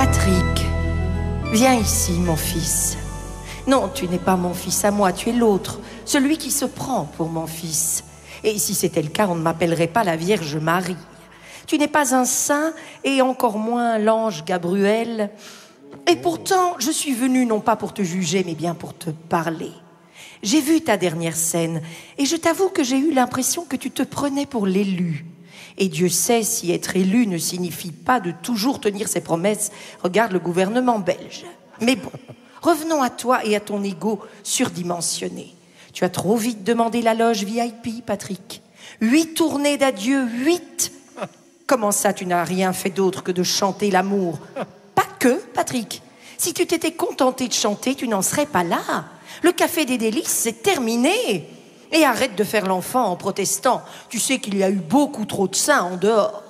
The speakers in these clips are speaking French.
Patrick, viens ici, mon fils. Non, tu n'es pas mon fils à moi, tu es l'autre, celui qui se prend pour mon fils. Et si c'était le cas, on ne m'appellerait pas la Vierge Marie. Tu n'es pas un saint, et encore moins l'ange Gabriel. Et pourtant, je suis venue non pas pour te juger, mais bien pour te parler. J'ai vu ta dernière scène, et je t'avoue que j'ai eu l'impression que tu te prenais pour l'élu. Et Dieu sait si être élu ne signifie pas de toujours tenir ses promesses. Regarde le gouvernement belge. Mais bon, revenons à toi et à ton ego surdimensionné. Tu as trop vite demandé la loge VIP, Patrick. 8 tournées d'adieu, 8. Comment ça, tu n'as rien fait d'autre que de chanter l'amour? Pas que, Patrick. Si tu t'étais contenté de chanter, tu n'en serais pas là. Le café des délices, c'est terminé. Et arrête de faire l'enfant en protestant. Tu sais qu'il y a eu beaucoup trop de saints en dehors.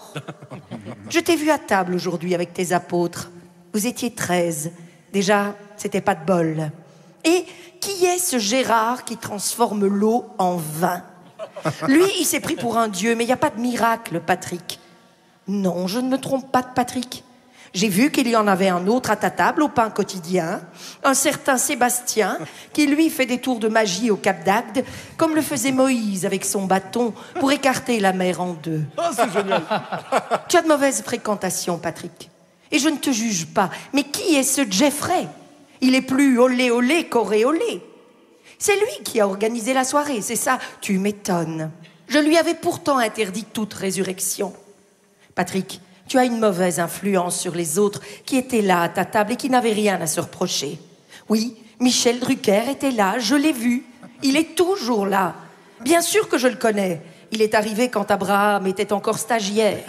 Je t'ai vu à table aujourd'hui avec tes apôtres. Vous étiez 13. Déjà, c'était pas de bol. Et qui est ce Gérard qui transforme l'eau en vin? Lui, il s'est pris pour un dieu, mais il n'y a pas de miracle, Patrick. Non, je ne me trompe pas de Patrick. J'ai vu qu'il y en avait un autre à ta table au pain quotidien, un certain Sébastien, qui lui fait des tours de magie au Cap d'Agde, comme le faisait Moïse avec son bâton pour écarter la mer en deux. Oh, c'est génial. Tu as de mauvaises fréquentations, Patrick. Et je ne te juge pas, mais qui est ce Jeffrey? Il est plus olé olé qu'oré olé. C'est lui qui a organisé la soirée, c'est ça? Tu m'étonnes. Je lui avais pourtant interdit toute résurrection. Patrick, tu as une mauvaise influence sur les autres qui étaient là à ta table et qui n'avaient rien à se reprocher. Oui, Michel Drucker était là, je l'ai vu. Il est toujours là. Bien sûr que je le connais. Il est arrivé quand Abraham était encore stagiaire.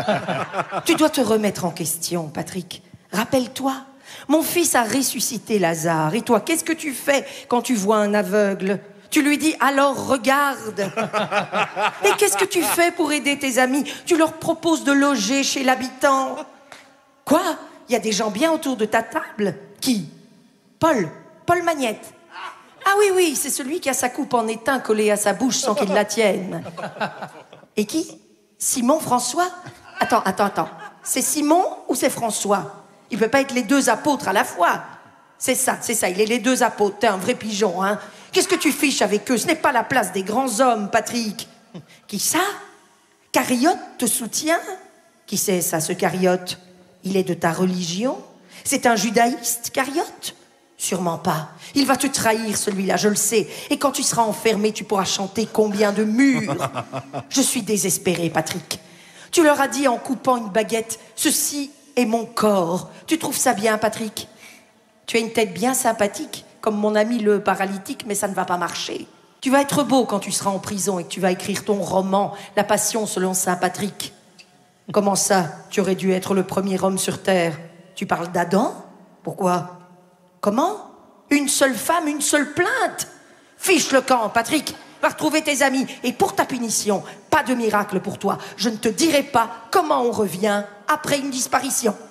Tu dois te remettre en question, Patrick. Rappelle-toi, mon fils a ressuscité Lazare. Et toi, qu'est-ce que tu fais quand tu vois un aveugle ? Tu lui dis, alors regarde. Et qu'est-ce que tu fais pour aider tes amis? Tu leur proposes de loger chez l'habitant. Quoi? Il y a des gens bien autour de ta table? Qui? Paul Magnette. Ah oui, oui, c'est celui qui a sa coupe en étain collée à sa bouche sans qu'il la tienne. Et qui? Simon François? Attends. C'est Simon ou c'est François? Il ne peut pas être les deux apôtres à la fois. C'est ça, il est les deux apôtres. T'es un vrai pigeon, hein? Qu'est-ce que tu fiches avec eux? Ce n'est pas la place des grands hommes, Patrick. Qui ça? Cariote te soutient? Qui c'est ça, ce Cariote? Il est de ta religion? C'est un judaïste, Cariote? Sûrement pas. Il va te trahir, celui-là, je le sais. Et quand tu seras enfermé, tu pourras chanter combien de murs? Je suis désespéré, Patrick. Tu leur as dit en coupant une baguette, ceci est mon corps. Tu trouves ça bien, Patrick? Tu as une tête bien sympathique, comme mon ami le paralytique, mais ça ne va pas marcher. Tu vas être beau quand tu seras en prison et que tu vas écrire ton roman, La Passion selon Saint Patrick. Comment ça? Tu aurais dû être le premier homme sur Terre. Tu parles d'Adam? Pourquoi? Comment? Une seule femme, une seule plainte? Fiche le camp, Patrick. Va retrouver tes amis. Et pour ta punition, pas de miracle pour toi. Je ne te dirai pas comment on revient après une disparition.